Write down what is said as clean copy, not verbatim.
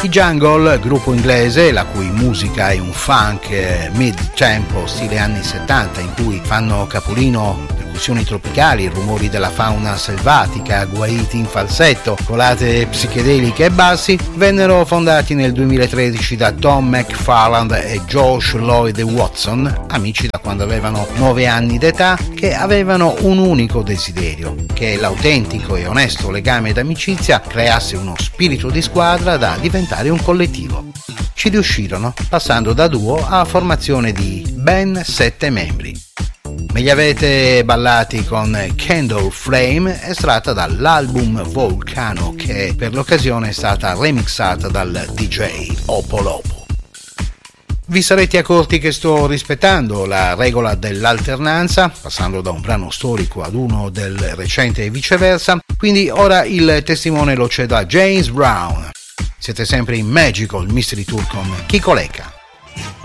I Jungle, gruppo inglese la cui musica è un funk mid-tempo stile anni 70 in cui fanno capolino percussioni tropicali, rumori della fauna selvatica, guaiti in falsetto, colate psichedeliche e bassi, vennero fondati nel 2013 da Tom McFarland e Josh Lloyd Watson, amici da quando avevano 9 anni d'età, che avevano un unico desiderio, che l'autentico e onesto legame d'amicizia creasse uno spirito di squadra da diventare un collettivo. Ci riuscirono, passando da duo a formazione di ben 7 membri. Me li avete ballati con Candle Flame, estratta dall'album Volcano, che per l'occasione è stata remixata dal DJ Opolopo. Vi sarete accorti che sto rispettando la regola dell'alternanza, passando da un brano storico ad uno del recente e viceversa, quindi ora il testimone lo cedo a James Brown. Siete sempre in Magical Mystery Tour con Kiko Lecca.